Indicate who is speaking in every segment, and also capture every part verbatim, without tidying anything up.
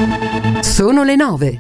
Speaker 1: Sono le nove.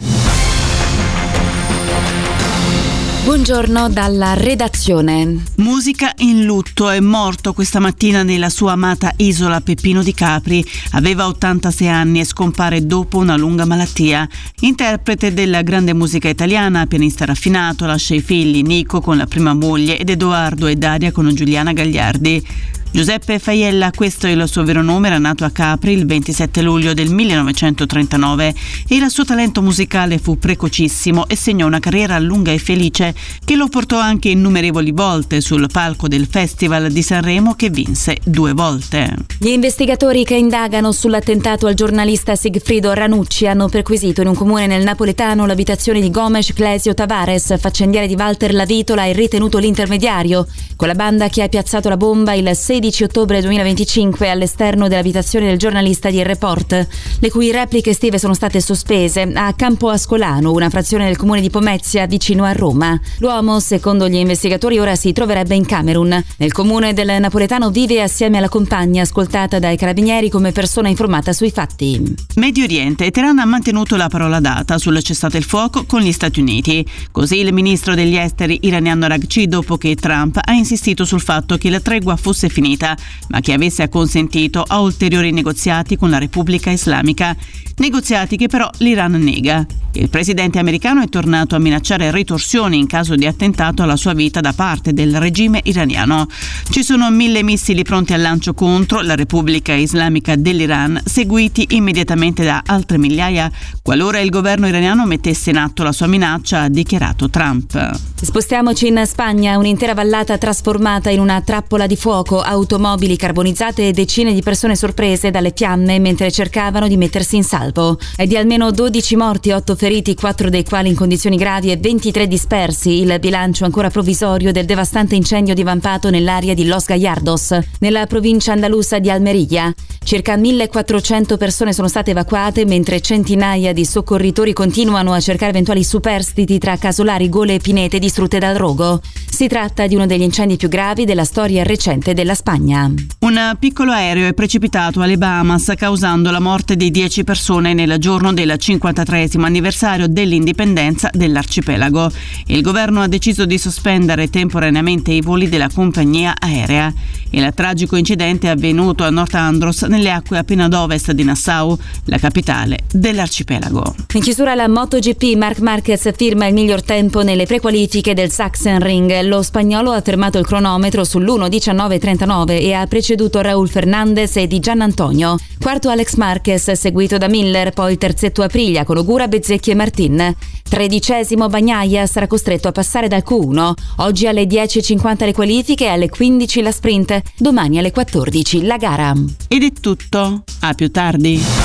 Speaker 2: Buongiorno dalla redazione.
Speaker 3: Musica in lutto. È morto questa mattina nella sua amata isola Peppino Di Capri. Aveva ottantasei anni e scompare dopo una lunga malattia. Interprete della grande musica italiana, pianista raffinato, lascia i figli Nico con la prima moglie ed Edoardo e Daria con Giuliana Gagliardi. Giuseppe Faiella, questo è il suo vero nome, era nato a Capri il ventisette luglio del millenovecentotrentanove e il suo talento musicale fu precocissimo e segnò una carriera lunga e felice che lo portò anche innumerevoli volte sul palco del Festival di Sanremo, che vinse due volte.
Speaker 2: Gli investigatori che indagano sull'attentato al giornalista Sigfrido Ranucci hanno perquisito in un comune nel napoletano l'abitazione di Gomes Clesio Tavares, faccendiere di Walter Lavitola e ritenuto l'intermediario, con la banda che ha piazzato la bomba il sedici ottobre duemilaventicinque all'esterno dell'abitazione del giornalista di Il Report, le cui repliche estive sono state sospese a Campo Ascolano, una frazione del comune di Pomezia vicino a Roma. L'uomo, secondo gli investigatori, ora si troverebbe in Camerun. Nel comune del napoletano vive assieme alla compagna, ascoltata dai carabinieri come persona informata sui fatti.
Speaker 3: Medio Oriente. Teheran ha mantenuto la parola data sul cessate il fuoco con gli Stati Uniti. Così il ministro degli esteri iraniano Araghchi, dopo che Trump ha insistito sul fatto che la tregua fosse finita, ma che avesse acconsentito a ulteriori negoziati con la Repubblica Islamica, negoziati che però l'Iran nega. Il presidente americano è tornato a minacciare ritorsioni in caso di attentato alla sua vita da parte del regime iraniano. Ci sono mille missili pronti al lancio contro la Repubblica Islamica dell'Iran, seguiti immediatamente da altre migliaia qualora il governo iraniano mettesse in atto la sua minaccia, ha dichiarato Trump.
Speaker 2: Spostiamoci in Spagna. Un'intera vallata trasformata in una trappola di fuoco, automobili carbonizzate e decine di persone sorprese dalle fiamme mentre cercavano di mettersi in salvo. È di almeno dodici morti, otto feriti, quattro dei quali in condizioni gravi e ventitré dispersi, il bilancio ancora provvisorio del devastante incendio divampato nell'area di Los Gallardos, nella provincia andalusa di Almería. Circa millequattrocento persone sono state evacuate, mentre centinaia di soccorritori continuano a cercare eventuali superstiti tra casolari, gole e pinete distrutte dal rogo. Si tratta di uno degli incendi più gravi della storia recente della Spagna.
Speaker 3: Un piccolo aereo è precipitato alle Bahamas, causando la morte di dieci persone nel giorno del cinquantatreesimo anniversario dell'indipendenza dell'arcipelago. Il governo ha deciso di sospendere temporaneamente i voli della compagnia aerea. Il tragico incidente è avvenuto a North Andros, nelle acque appena ad ovest di Nassau, la capitale dell'arcipelago.
Speaker 2: In chiusura la MotoGP, Marc Marquez firma il miglior tempo nelle prequalifiche del Sachsenring. Lo spagnolo ha fermato il cronometro sull'uno diciannove trentanove e ha preceduto Raúl Fernández e Di Giannantonio. Quarto Alex Marquez, seguito da Miller, poi terzetto Aprilia con Ogura, Bezzecchi e Martin. Tredicesimo Bagnaia sarà costretto a passare dal Q uno. Oggi alle dieci e cinquanta le qualifiche e alle quindici la sprint. Domani alle quattordici la gara.
Speaker 3: Ed è tutto. A più tardi.